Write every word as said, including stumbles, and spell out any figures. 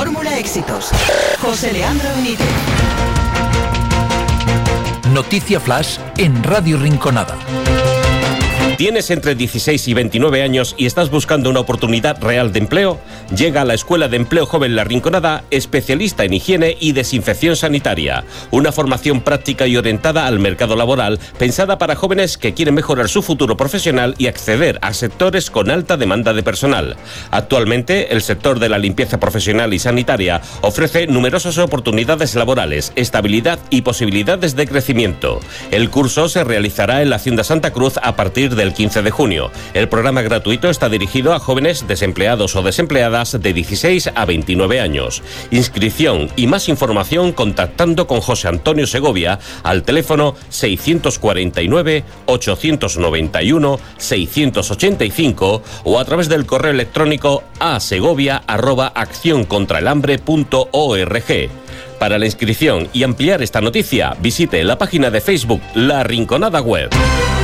Fórmula Éxitos. José Leandro Benítez. Noticia Flash en Radio Rinconada. ¿Tienes entre dieciséis y veintinueve años y estás buscando una oportunidad real de empleo? Llega a la Escuela de Empleo Joven La Rinconada, especialista en higiene y desinfección sanitaria. Una formación práctica y orientada al mercado laboral, pensada para jóvenes que quieren mejorar su futuro profesional y acceder a sectores con alta demanda de personal. Actualmente, el sector de la limpieza profesional y sanitaria ofrece numerosas oportunidades laborales, estabilidad y posibilidades de crecimiento. El curso se realizará en la Hacienda Santa Cruz a partir del quince de junio. El programa gratuito está dirigido a jóvenes desempleados o desempleadas de dieciséis a veintinueve años. Inscripción y más información contactando con José Antonio Segovia al teléfono seiscientos cuarenta y nueve, ochocientos noventa y uno, seiscientos ochenta y cinco o a través del correo electrónico a segovia arroba acción contra el hambre punto org. Para la inscripción y ampliar esta noticia, visite la página de Facebook La Rinconada Web.